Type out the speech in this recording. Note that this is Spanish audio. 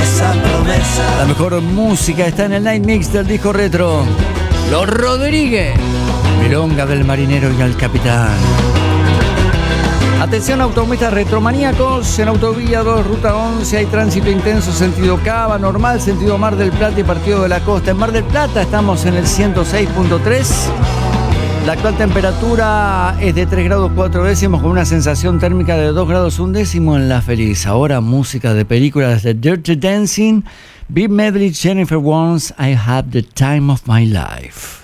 esa promesa. La mejor música está en el Night Mix del disco retro. Los Rodríguez, Milonga del Marinero y al Capitán. Atención automovilistas retromaníacos, en Autovía 2, Ruta 11 hay tránsito intenso, sentido Cava, normal, sentido Mar del Plata y Partido de la Costa. En Mar del Plata estamos en el 106.3. La actual temperatura es de 3 grados 4 décimos con una sensación térmica de 2 grados 1 décimo en La Feliz. Ahora música de películas de Dirty Dancing, Beat Medley, Jennifer Warnes, I Have the Time of My Life.